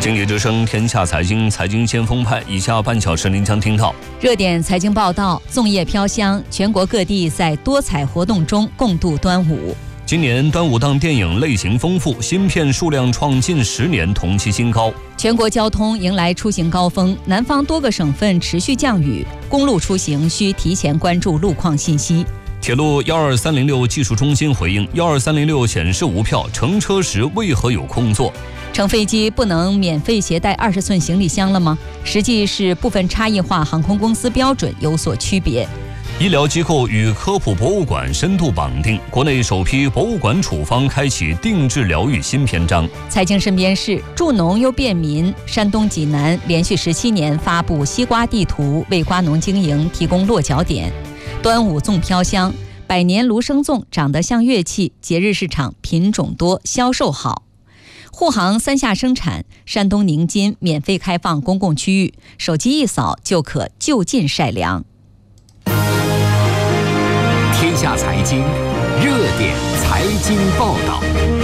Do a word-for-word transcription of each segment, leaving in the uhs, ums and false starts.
经济之声天下财经，财经先锋派，以下半小时您将听到热点财经报道，粽叶飘香，全国各地在多彩活动中共度端午。 今年端午档电影类型丰富，新片数量创近十年同期新高。 全国交通迎来出行高峰，南方多个省份持续降雨，公路出行需提前关注路况信息。 铁路一二三零六技术中心回应一二三零六显示无票，乘车时为何有空座？ 乘飞机不能免费携带二十寸行李箱了吗？实际是部分差异化航空公司标准有所区别。 医疗机构与科普博物馆深度绑定，国内首批博物馆处方开启定制疗愈新篇章。 财经身边事，助农又便民，山东济南连续十七年发布西瓜地图，为瓜农经营提供落脚点。端午粽飘香，百年芦生粽长得像乐器，节日市场品种多，销售好。沪杭三下生产，山东宁津免费开放公共区域，手机一扫就可就近晒粮。 天下财经热点财经报道。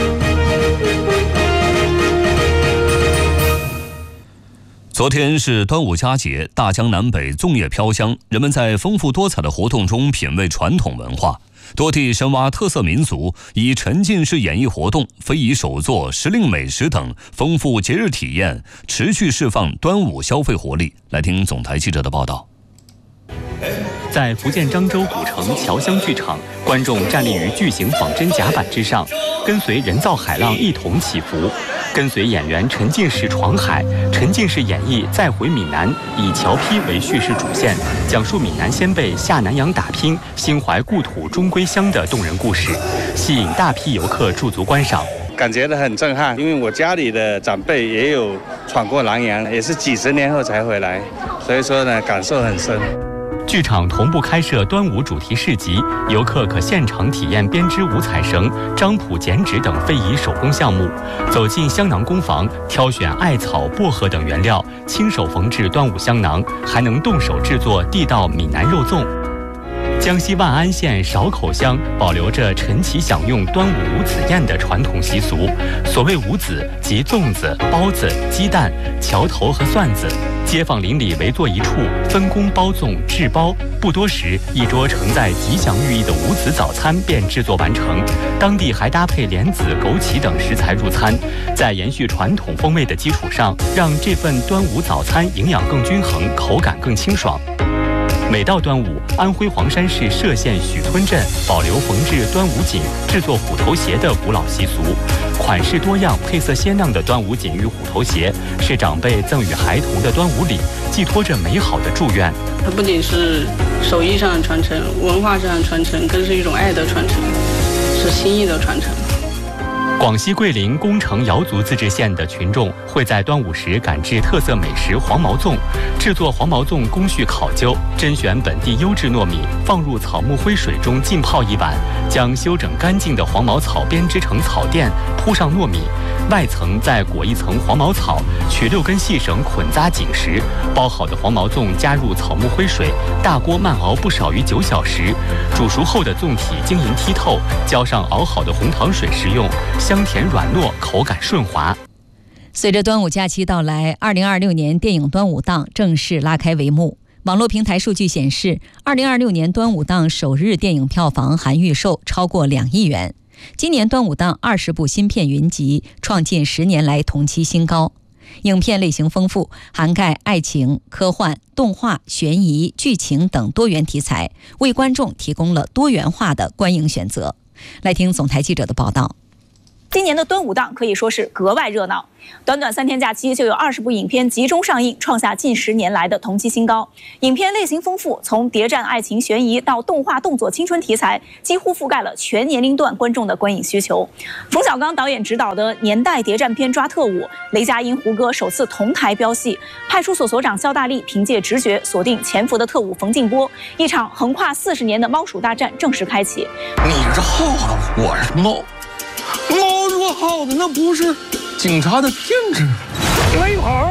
昨天是端午佳节，大江南北粽叶飘香，人们在丰富多彩的活动中品味传统文化。多地深挖特色民俗，以沉浸式演绎活动、非遗手作、时令美食等丰富节日体验，持续释放端午消费活力。来听总台记者的报道。 在福建漳州古城侨乡剧场，观众站立于巨型仿真甲板之上，跟随人造海浪一同起伏，跟随演员沉浸式闯海、沉浸式演绎再回闽南，以侨批为叙事主线，讲述闽南先辈下南洋打拼、心怀故土终归乡的动人故事，吸引大批游客驻足观赏。 感觉到很震撼，因为我家里的长辈也有闯过南洋，也是几十年后才回来，所以说呢，感受很深。 剧场同步开设端午主题市集，游客可现场体验编织五彩绳、张谱剪纸等非遗手工项目，走进香囊工坊，挑选艾草、薄荷等原料，亲手缝制端午香囊，还能动手制作地道闽南肉粽。江西万安县韶口乡保留着晨起享用端午五子宴的传统习俗。所谓五子，即粽子、包子、鸡蛋、桥头和蒜子。街坊邻里围坐一处，分工包粽、制包。不多时，一桌承载吉祥寓意的五子早餐便制作完成。当地还搭配莲子、枸杞等食材入餐，在延续传统风味的基础上，让这份端午早餐营养更均衡，口感更清爽。每到端午，安徽黄山市歙县许吞镇保留缝制端午锦、制作虎头鞋的古老习俗。款式多样、配色鲜亮的端午锦与虎头鞋，是长辈赠予孩童的端午礼，寄托着美好的祝愿。 它不仅是手艺上的传承、文化上的传承，更是一种爱的传承，是心意的传承。 广西桂林恭城瑶族自治县的群众会在端午时赶制特色美食黄毛粽。制作黄毛粽工序考究，甄选本地优质糯米，放入草木灰水中浸泡一晚，将修整干净的黄毛草编织成草垫，铺上糯米，外层再裹一层黄毛草，取六根细绳捆扎紧实。包好的黄毛粽加入草木灰水，大锅慢熬不少于九小时。煮熟后的粽体晶莹剔透，浇上熬好的红糖水食用，香甜软糯，口感顺滑。 随着端午假期到来，二零二六年电影端午档正式拉开帷幕。网络平台数据显示，二零二六年端午档首日电影票房含预售超过两亿元。今年端午档二十部新片云集，创近十年来同期新高。影片类型丰富，涵盖爱情、科幻、动画、悬疑、剧情等多元题材，为观众提供了多元化的观影选择。来听总台记者的报道。 今年的端午档可以说是格外热闹，短短三天假期就有二十部影片集中上映，创下近十年来的同期新高。影片类型丰富，从谍战、爱情、悬疑到动画、动作、青春题材，几乎覆盖了全年龄段观众的观影需求。冯小刚导演执导的年代谍战片《抓特务》，雷佳音、胡歌首次同台飙戏，派出所所长肖大力凭借直觉锁定潜伏的特务冯静波，一场横跨四十年的猫鼠大战正式开启。 你是耗子，我是猫。猫说耗子那不是警察的天职。 雷跑，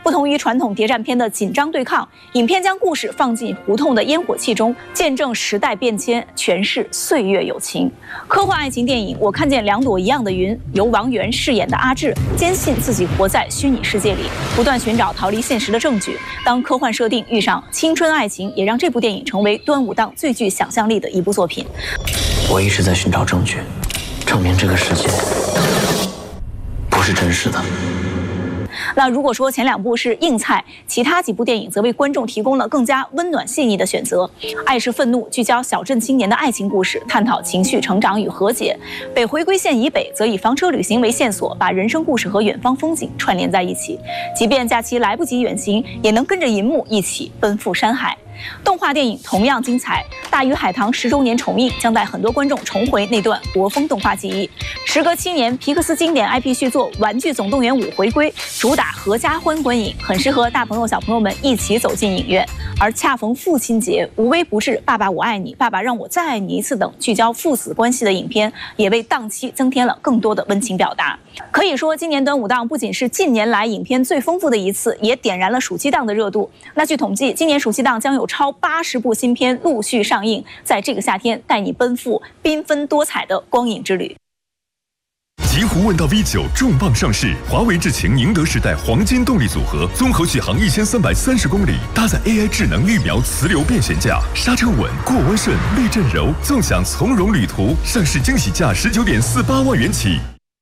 不同于传统谍战片的紧张对抗，影片将故事放进胡同的烟火气中，见证时代变迁，诠释岁月友情。科幻爱情电影《我看见两朵一样的云》，由王源饰演的阿志坚信自己活在虚拟世界里，不断寻找逃离现实的证据。当科幻设定遇上青春爱情，也让这部电影成为端午档最具想象力的一部作品。 我一直在寻找证据，证明这个世界不是真实的。 那如果说前两部是硬菜，其他几部电影则为观众提供了更加温暖细腻的选择。《爱是愤怒》聚焦小镇青年的爱情故事，探讨情绪成长与和解；北回归线以北则以房车旅行为线索，把人生故事和远方风景串联在一起。即便假期来不及远行，也能跟着银幕一起奔赴山海。动画电影同样精彩，《大鱼海棠》十周年重映将带很多观众重回那段国风动画记忆。时隔七年，皮克斯经典 I P 续作《玩具总动员五》回归，主打合家欢观影，很适合大朋友小朋友们一起走进影院。而恰逢父亲节，无微不至《爸爸我爱你》《爸爸让我再爱你一次》等聚焦父子关系的影片，也为档期增添了更多的温情表达。可以说，今年端午档不仅是近年来影片最丰富的一次，也点燃了暑期档的热度。那据统计，今年暑期档将有超八十部新片陆续上映，在这个夏天带你奔赴缤纷多彩的光影之旅。 极狐问道 V 九 重磅上市，华为智擎宁德时代黄金动力组合，综合续航一千三百三十公里，搭载 A I 智能预瞄磁流变悬架，刹车稳，过弯顺，避震柔，纵享从容旅途。上市惊喜价十九点四八万元起。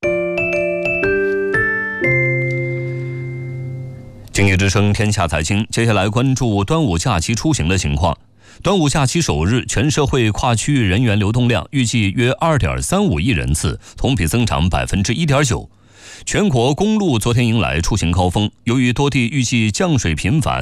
经济之声天下财经，接下来关注端午假期出行的情况。端午假期首日，全社会跨区域人员流动量预计约 二点三五亿人次，同比增长 百分之一点九。全国公路昨天迎来出行高峰，由于多地预计降水频繁，